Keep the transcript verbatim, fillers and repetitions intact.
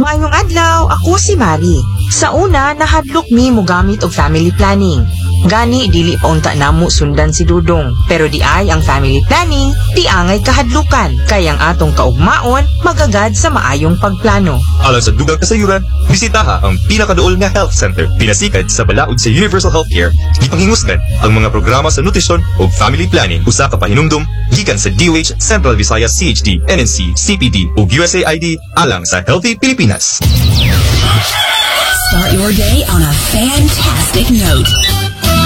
Maayong adlaw, ako si Mari. Sa una, nahadlok mi mo gamit og family planning. Gani, dili pa unta namo sundan si Dudong. Pero di ay ang family planning, di angay kahadlukan. Kay ang atong kaugmaon, magagad sa maayong pagplano. Alang sa dugang kasayuran, bisitaha ang pinakaduol nga health center. Pinasikad sa balaod sa Universal Healthcare. Ipangingusgan ang mga programa sa nutrisyon o family planning. Usa ka pahinumdum, gikan sa D O H, Central Visayas C H D, N N C, C P D o U S A I D alang sa Healthy Pilipinas. Start your day on a fantastic note.